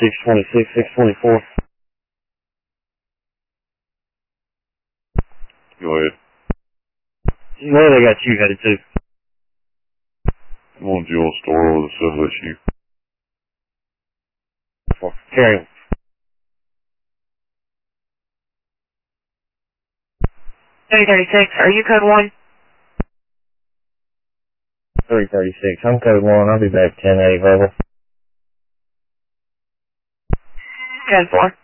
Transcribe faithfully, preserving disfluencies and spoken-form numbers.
six twenty-six, six twenty-four. Go ahead. Where they got you headed to? I'm on Jewel Store with a civil issue. Carry on. three thirty-six, are you code one? three thirty-six, I'm code one. I'll be back ten eight, verbal. Code four.